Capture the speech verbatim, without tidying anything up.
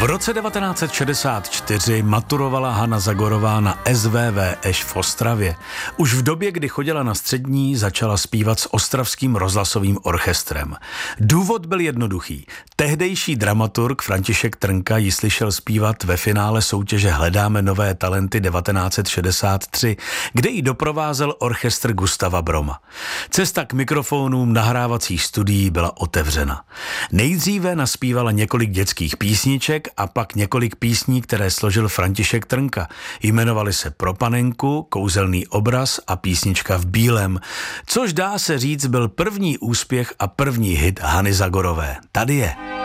V roce devatenáct set šedesát čtyři maturovala Hana Zagorová na S V V Eš v Ostravě. Už v době, kdy chodila na střední, začala zpívat s Ostravským rozhlasovým orchestrem. Důvod byl jednoduchý. Tehdejší dramaturg František Trnka ji slyšel zpívat ve finále soutěže Hledáme nové talenty devatenáct set šedesát tři, kde ji doprovázel orchestr Gustava Broma. Cesta k mikrofonům nahrávacích studií byla otevřena. Nejdříve naspívala několik dětských písniček a pak několik písní, které složil František Trnka. Jmenovaly se Pro panenku, Kouzelný obraz a Písnička v bílém, což dá se říct byl první úspěch a první hit Hany Zagorové. Tady je.